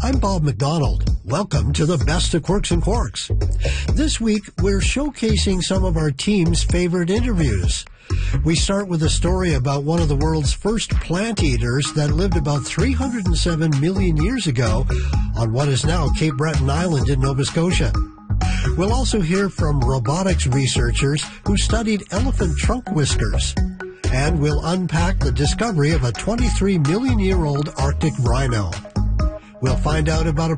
I'm Bob McDonald. Welcome to the Best of Quirks and Quarks. This week, we're showcasing some of our team's favorite interviews. We start with a story about one of the world's first plant eaters that lived about 307 million years ago on what is now Cape Breton Island in Nova Scotia. We'll also hear from robotics researchers who studied elephant trunk whiskers. And we'll unpack the discovery of a 23 million year old Arctic rhino. We'll find out about a